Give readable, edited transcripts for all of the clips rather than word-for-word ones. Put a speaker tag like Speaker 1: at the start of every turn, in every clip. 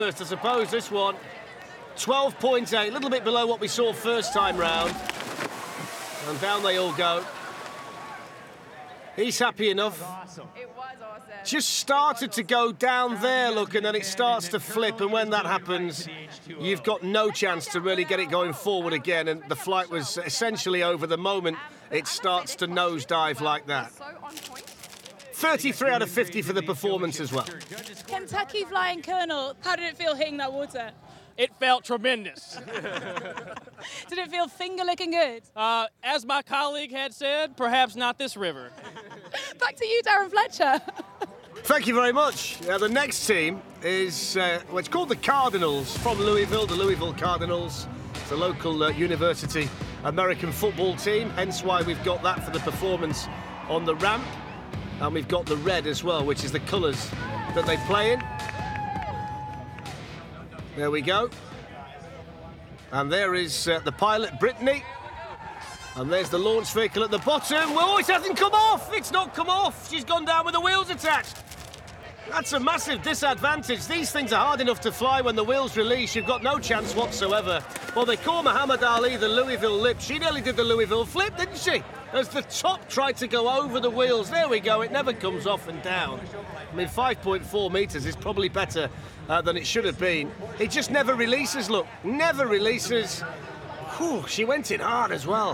Speaker 1: I suppose this one, 12.8, a little bit below what we saw first time round. And down they all go. He's happy enough.
Speaker 2: It was awesome.
Speaker 1: Just started to go down there, look, and then it starts to flip, and when that happens, you've got no chance to really get it going forward again, and the flight was essentially over the moment it starts to nosedive like that. 33 out of 50 for the performance as well.
Speaker 3: Kentucky Flying Colonel, how did it feel hitting that water?
Speaker 4: It felt tremendous.
Speaker 3: Did it feel finger-licking good?
Speaker 4: As my colleague had said, perhaps not this river.
Speaker 3: Back to you, Darren Fletcher.
Speaker 1: Thank you very much. Now, the next team is, well, it's called the Cardinals, from Louisville, the Louisville Cardinals. It's a local university American football team, hence why we've got that for the performance on the ramp. And we've got the red as well, which is the colours that they play in. There we go. And there is the pilot, Brittany. And there's the launch vehicle at the bottom. Well, it hasn't come off. It's not come off. She's gone down with the wheels attached. That's a massive disadvantage. These things are hard enough to fly when the wheels release. You've got no chance whatsoever. Well, they call Muhammad Ali the Louisville Lip. She nearly did the Louisville flip, didn't she? As the top tried to go over the wheels. There we go. It never comes off and down. I mean, 5.4 metres is probably better than it should have been. It just never releases, look. Never releases. Whew, she went in hard as well.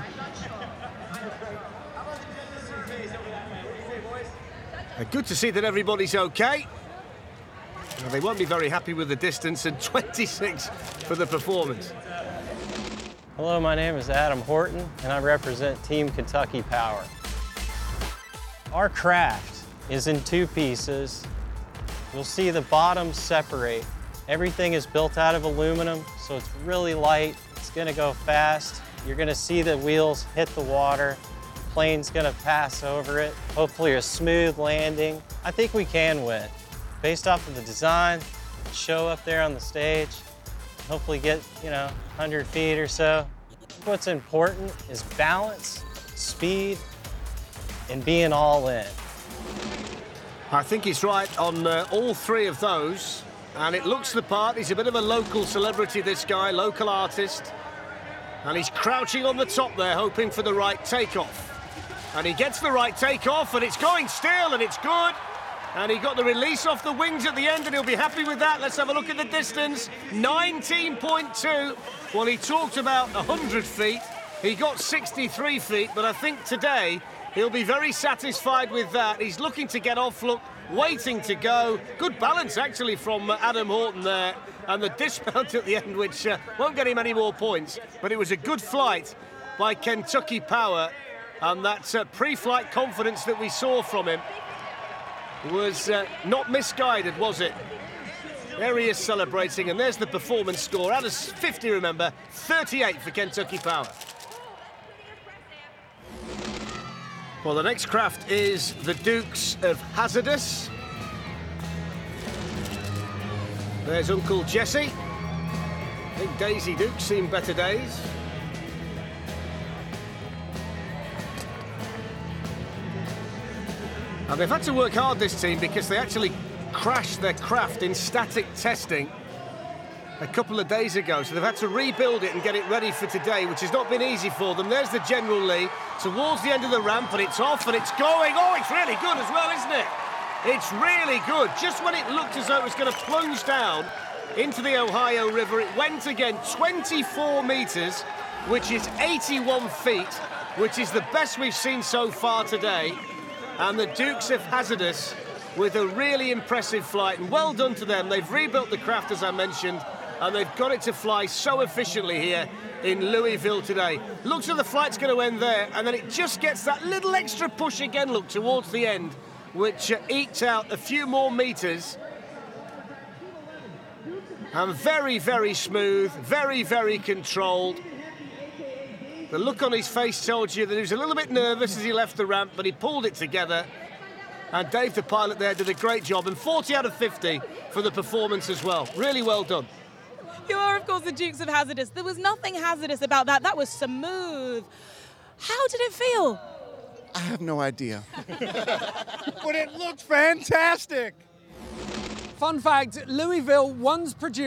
Speaker 1: Good to see that everybody's okay. Well, they won't be very happy with the distance, and 26 for the performance.
Speaker 5: Hello, my name is Adam Horton, and I represent Team Kentucky Power. Our craft is in two pieces. You'll see the bottoms separate. Everything is built out of aluminum, so it's really light. It's gonna go fast. You're gonna see the wheels hit the water. Plane's gonna pass over it. Hopefully a smooth landing. I think we can win. Based off of the design, show up there on the stage, hopefully get, 100 feet or so. What's important is balance, speed, and being all in.
Speaker 1: I think he's right on all three of those, and it looks the part. He's a bit of a local celebrity, this guy, local artist, and he's crouching on the top there, hoping for the right takeoff. And he gets the right takeoff, and it's going still, and it's good. And he got the release off the wings at the end, and he'll be happy with that. Let's have a look at the distance. 19.2. Well, he talked about 100 feet. He got 63 feet, but I think today he'll be very satisfied with that. He's looking to get off, look, waiting to go. Good balance, actually, from Adam Horton there. And the dismount at the end, which won't get him any more points. But it was a good flight by Kentucky Power. And that pre-flight confidence that we saw from him was not misguided, was it? There he is celebrating, and there's the performance score. Out of 50, remember, 38 for Kentucky Power. Well, the next craft is the Dukes of Hazardous. There's Uncle Jesse. I think Daisy Duke's seen better days. And they've had to work hard, this team, because they actually crashed their craft in static testing a couple of days ago. So they've had to rebuild it and get it ready for today, which has not been easy for them. There's the General Lee towards the end of the ramp, and it's off and it's going. Oh, it's really good as well, isn't it? It's really good. Just when it looked as though it was going to plunge down into the Ohio River, it went again 24 metres, which is 81 feet, which is the best we've seen so far today. And the Dukes of Hazardous with a really impressive flight, and well done to them. They've rebuilt the craft, as I mentioned, and they've got it to fly so efficiently here in Louisville today. Looks like the flight's going to end there, and then it just gets that little extra push again, look, towards the end, which eked out a few more metres. And very, very smooth, very, very controlled. The look on his face told you that he was a little bit nervous as he left the ramp, but he pulled it together. And Dave, the pilot there, did a great job. And 40 out of 50 for the performance as well. Really well done.
Speaker 3: You are, of course, the Dukes of Hazardous. There was nothing hazardous about that. That was smooth. How did it feel?
Speaker 6: I have no idea. But it looked fantastic.
Speaker 2: Fun fact, Louisville once produced